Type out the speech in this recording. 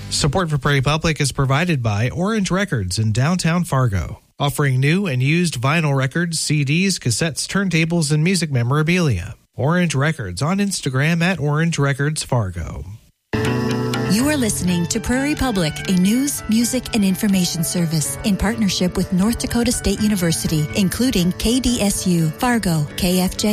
Support for Prairie Public is provided by Orange Records in downtown Fargo, offering new and used vinyl records, CDs, cassettes, turntables, and music memorabilia. Orange Records on Instagram at Orange Records Fargo. You are listening to Prairie Public, a news, music, and information service in partnership with North Dakota State University, including KDSU, Fargo, KFJ.